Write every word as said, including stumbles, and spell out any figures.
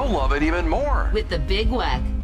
you'll love it even more. With the Big Weck,